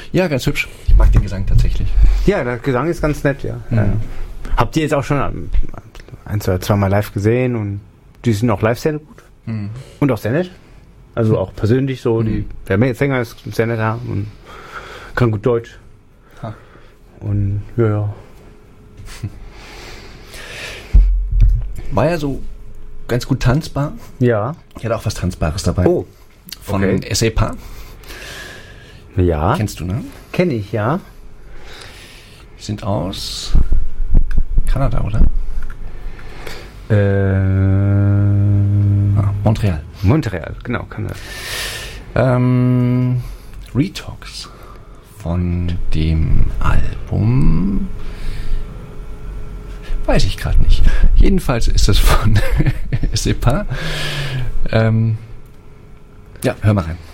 Ja, ganz hübsch. Ich mag den Gesang tatsächlich. Ja, der Gesang ist ganz nett, ja. Habt ihr jetzt auch schon ein, zwei Mal live gesehen und die sind auch live sehr gut. Und auch sehr nett. Also auch persönlich so. Der Sänger ist sehr nett und kann gut Deutsch. Ha. Und ja. War ja so ganz gut tanzbar. Ja. Ich hatte auch was Tanzbares dabei. Oh. Von Okay. SEPA. Ja. Kennst du, ne? Kenne ich, ja. Die sind aus Kanada, oder? Montreal. Montreal, genau, Kanada. Retox von dem Album weiß ich gerade nicht. Jedenfalls ist das von SEPA. Ja, hör mal rein.